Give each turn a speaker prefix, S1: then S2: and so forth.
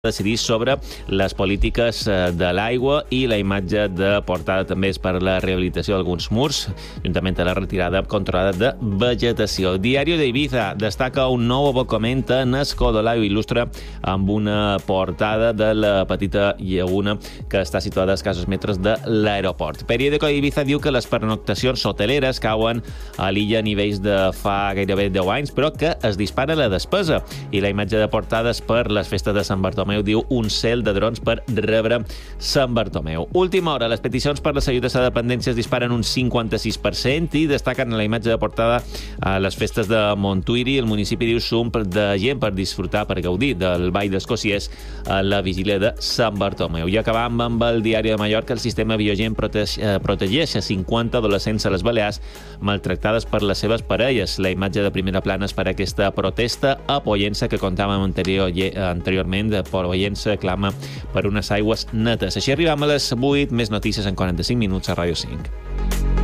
S1: decidir sobre les polítiques de l'aigua i la imatge de portada també és per la rehabilitació d'alguns murs, juntament amb la retirada controlada de vegetació. Diario de Ibiza destaca un nou abocament en Escodolau i il·lustra amb una portada de la petita llaguna que està situada a escassos metres de l'aeroport. Periódico de Ibiza diu que les pernoctacions hoteleres cauen a l'illa a nivells de fa gairebé 10 anys, però que es dispara la despesa. I la imatge de portades per les festes de Sant Bartomeu diu un cel de drons per rebre Sant Bartomeu. Última hora, les peticions per les ajudes a dependència es disparen un 56% i destaquen en la imatge de portada a les festes de Montuïri. El municipi diu sum de gent per disfrutar, per gaudir del ball d'escociers a la vigília de Sant Bartomeu. I acabam amb el diari de Mallorca. El sistema Biogen protegeix a 50 adolescents a les Balears maltractades per les seves parelles. La imatge de primera plana és per aquesta protesta a Pollença que contàvem anteriorment. Pollença clama per unes aigües netes. Així arribam a les 8, més notícies en 45 minuts a Ràdio 5.